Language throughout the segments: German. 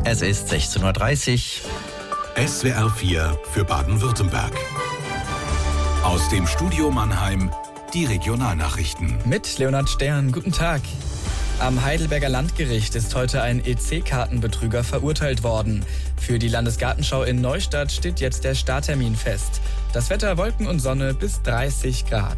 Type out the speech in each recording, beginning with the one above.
Es ist 16.30 Uhr. SWR 4 für Baden-Württemberg. Aus dem Studio Mannheim die Regionalnachrichten. Mit Leonhard Stern, guten Tag. Am Heidelberger Landgericht ist heute ein EC-Kartenbetrüger verurteilt worden. Für die Landesgartenschau in Neustadt steht jetzt der Starttermin fest. Das Wetter Wolken und Sonne bis 30 Grad.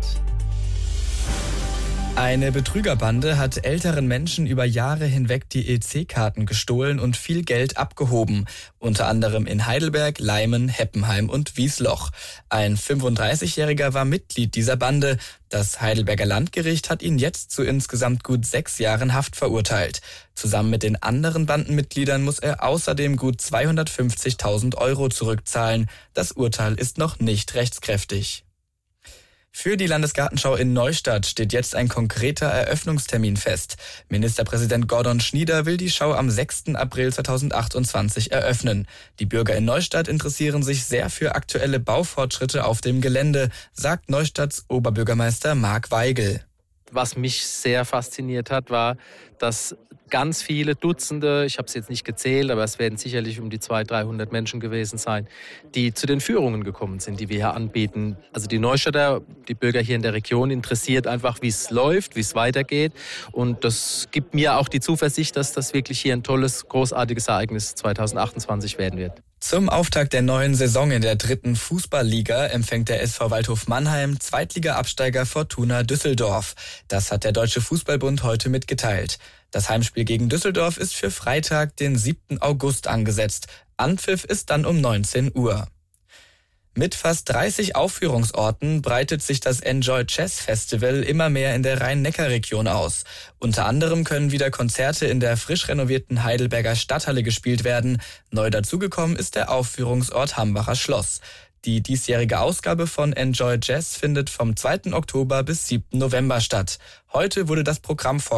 Eine Betrügerbande hat älteren Menschen über Jahre hinweg die EC-Karten gestohlen und viel Geld abgehoben. Unter anderem in Heidelberg, Leimen, Heppenheim und Wiesloch. Ein 35-Jähriger war Mitglied dieser Bande. Das Heidelberger Landgericht hat ihn jetzt zu insgesamt gut 6 Jahren Haft verurteilt. Zusammen mit den anderen Bandenmitgliedern muss er außerdem gut 250.000 Euro zurückzahlen. Das Urteil ist noch nicht rechtskräftig. Für die Landesgartenschau in Neustadt steht jetzt ein konkreter Eröffnungstermin fest. Ministerpräsident Gordon Schnieder will die Schau am 6. April 2028 eröffnen. Die Bürger in Neustadt interessieren sich sehr für aktuelle Baufortschritte auf dem Gelände, sagt Neustadts Oberbürgermeister Marc Weigel. Was mich sehr fasziniert hat, war, dass ganz viele Dutzende, ich habe es jetzt nicht gezählt, aber es werden sicherlich um die 200-300 Menschen gewesen sein, die zu den Führungen gekommen sind, die wir hier anbieten. Also die Neustadter, die Bürger hier in der Region interessiert einfach, wie es läuft, wie es weitergeht. Und das gibt mir auch die Zuversicht, dass das wirklich hier ein tolles, großartiges Ereignis 2028 werden wird. Zum Auftakt der neuen Saison in der 3. Fußballliga empfängt der SV Waldhof Mannheim Zweitliga-Absteiger Fortuna Düsseldorf. Das hat der Deutsche Fußballbund heute mitgeteilt. Das Heimspiel gegen Düsseldorf ist für Freitag, den 7. August angesetzt. Anpfiff ist dann um 19 Uhr. Mit fast 30 Aufführungsorten breitet sich das Enjoy Jazz Festival immer mehr in der Rhein-Neckar-Region aus. Unter anderem können wieder Konzerte in der frisch renovierten Heidelberger Stadthalle gespielt werden. Neu dazugekommen ist der Aufführungsort Hambacher Schloss. Die diesjährige Ausgabe von Enjoy Jazz findet vom 2. Oktober bis 7. November statt. Heute wurde das Programm